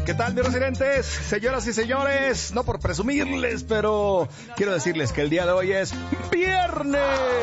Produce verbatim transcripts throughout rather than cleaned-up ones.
¿Qué tal, mis residentes? Señoras y señores, no por presumirles, pero quiero decirles que el día de hoy es viernes.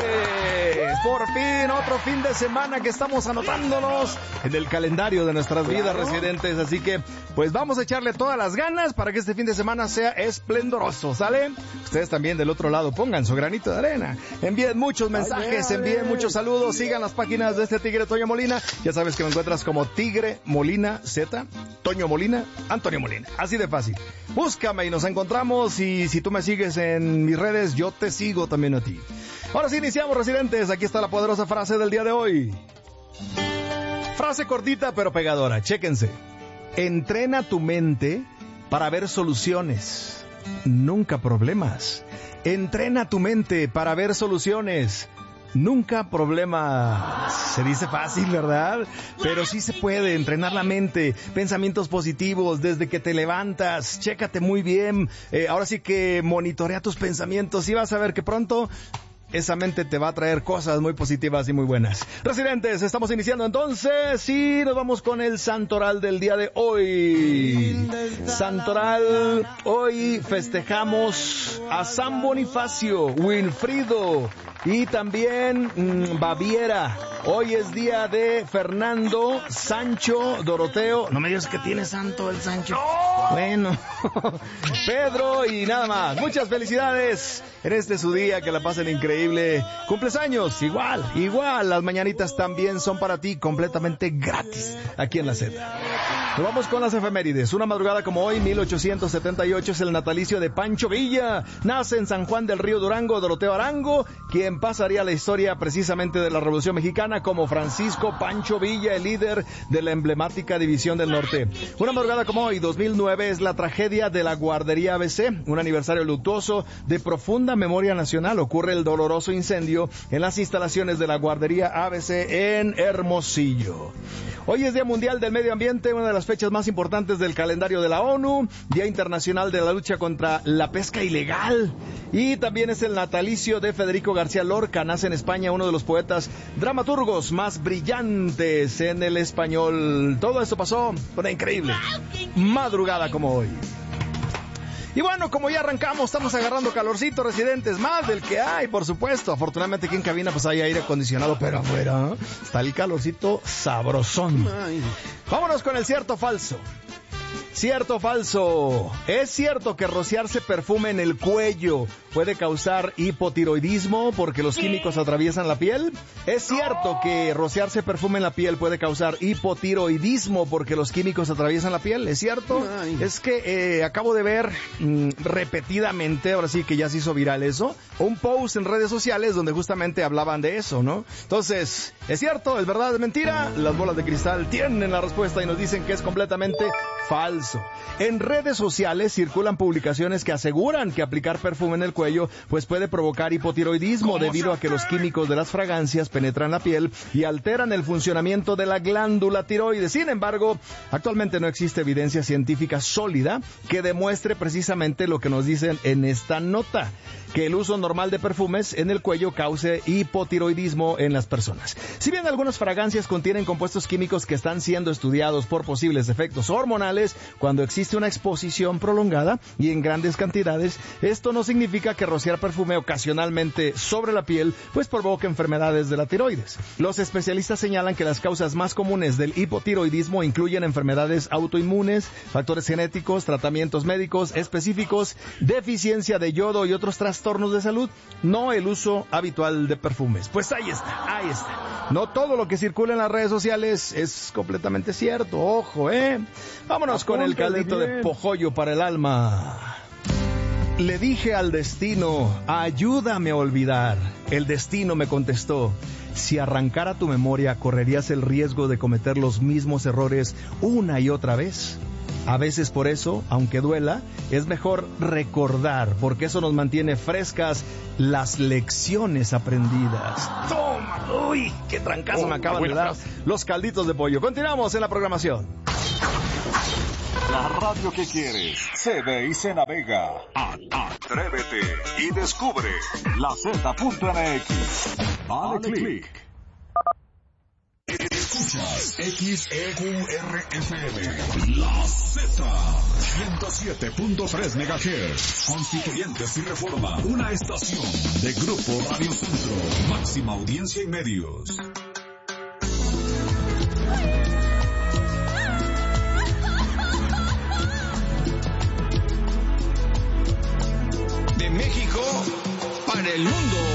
Por fin, otro fin de semana que estamos anotándonos en el calendario de nuestras vidas, residentes. Así que, pues vamos a echarle todas las ganas para que este fin de semana sea esplendoroso, ¿sale? Ustedes también del otro lado pongan su granito de arena. Envíen muchos mensajes, envíen muchos saludos, sigan las páginas de este Tigre Toño Molina. Ya sabes que me encuentras como Tigre Molina Z, Toño Molina, Antonio Molina. Así de fácil. Búscame y nos encontramos, y si tú me sigues en mis redes, yo te sigo también a ti. Ahora sí iniciamos, residentes. Aquí está la poderosa frase del día de hoy. Frase cortita pero pegadora. Chéquense. Entrena tu mente para ver soluciones, nunca problemas. Entrena tu mente para ver soluciones, nunca problemas. Se dice fácil, ¿verdad? Pero sí se puede entrenar la mente. Pensamientos positivos desde que te levantas. Chécate muy bien. Eh, ahora sí que monitorea tus pensamientos y vas a ver que pronto esa mente te va a traer cosas muy positivas y muy buenas. Residentes, estamos iniciando entonces y nos vamos con el santoral del día de hoy. Santoral, hoy festejamos a San Bonifacio, Wilfrido y también mmm, Baviera. Hoy es día de Fernando, Sancho, Doroteo. No me digas que tiene santo el Sancho. Bueno, Pedro y nada más. Muchas felicidades en este su día, que la pasen increíble. Cumples años, igual, igual. Las mañanitas también son para ti, completamente gratis, aquí en la Z. Nos vamos con las efemérides. Una madrugada como hoy, mil ochocientos setenta y ocho, es el natalicio de Pancho Villa. Nace en San Juan del Río Durango Doroteo Arango, quien pasaría a la historia precisamente de la Revolución Mexicana como Francisco Pancho Villa, el líder de la emblemática División del Norte. Una madrugada como hoy, dos mil nueve, es la tragedia de la guardería A B C, un aniversario luctuoso de profunda memoria nacional. Ocurre el doloroso incendio en las instalaciones de la guardería A B C en Hermosillo. Hoy es Día Mundial del Medio Ambiente, una de las fechas más importantes del calendario de la ONU, Día Internacional de la Lucha contra la Pesca Ilegal, y también es el natalicio de Federico García Lorca. Nace en España uno de los poetas dramaturgos más brillantes en el español. Todo esto pasó una increíble madrugada como hoy. Y bueno, como ya arrancamos, estamos agarrando calorcito, residentes, más del que hay, por supuesto. Afortunadamente aquí en cabina pues hay aire acondicionado, pero afuera ¿eh? está el calorcito sabrosón. Ay. Vámonos con el cierto o falso. ¿Cierto o falso? ¿Es cierto que rociarse perfume en el cuello puede causar hipotiroidismo porque los químicos atraviesan la piel? ¿Es cierto que rociarse perfume en la piel puede causar hipotiroidismo porque los químicos atraviesan la piel? ¿Es cierto? Ay. Es que eh, acabo de ver mmm, repetidamente, ahora sí que ya se hizo viral eso, un post en redes sociales donde justamente hablaban de eso, ¿no? Entonces, ¿es cierto? ¿Es verdad? ¿Es mentira? Las bolas de cristal tienen la respuesta y nos dicen que es completamente falso. En redes sociales circulan publicaciones que aseguran que aplicar perfume en el cuello pues puede provocar hipotiroidismo debido a que los químicos de las fragancias penetran la piel y alteran el funcionamiento de la glándula tiroides. Sin embargo, actualmente no existe evidencia científica sólida que demuestre precisamente lo que nos dicen en esta nota, que el uso normal de perfumes en el cuello cause hipotiroidismo en las personas. Si bien algunas fragancias contienen compuestos químicos que están siendo estudiados por posibles efectos hormonales, cuando existe una exposición prolongada y en grandes cantidades, esto no significa que rociar perfume ocasionalmente sobre la piel pues provoque enfermedades de la tiroides. Los especialistas señalan que las causas más comunes del hipotiroidismo incluyen enfermedades autoinmunes, factores genéticos, tratamientos médicos específicos, deficiencia de yodo y otros trastornos de salud, no el uso habitual de perfumes. Pues ahí está, ahí está. No todo lo que circula en las redes sociales es completamente cierto, ojo, ¿eh? Vámonos con el caldito de pojollo para el alma. Le dije al destino, ayúdame a olvidar. El destino me contestó, si arrancara tu memoria, ¿correrías el riesgo de cometer los mismos errores una y otra vez? A veces por eso, aunque duela, es mejor recordar, porque eso nos mantiene frescas las lecciones aprendidas. ¡Toma! ¡Uy! ¡Qué trancazo oh, me acaban de dar los calditos de pollo! Continuamos en la programación. La radio que quieres se ve y se navega. Atrévete y descubre la Z punto M X. Dale click. Escucha escuchas X E Q R F M, La Z, ciento siete punto tres megahertz, Constituyentes y Reforma, una estación de Grupo Radio Centro, máxima audiencia y medios. De México para el mundo.